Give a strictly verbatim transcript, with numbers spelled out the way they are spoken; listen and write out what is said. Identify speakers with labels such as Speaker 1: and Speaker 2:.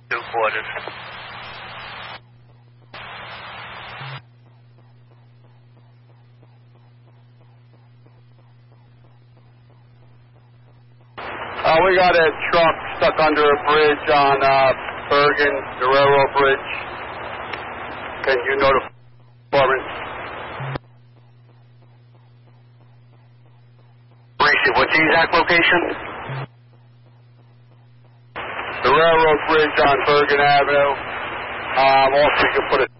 Speaker 1: Two quarters.
Speaker 2: Uh, we got a truck stuck under a bridge on uh, Bergen, the railroad bridge. Can you notify the department?
Speaker 1: Reese, what's the exact location?
Speaker 2: The railroad bridge on Bergen Avenue. Um, also, you can put a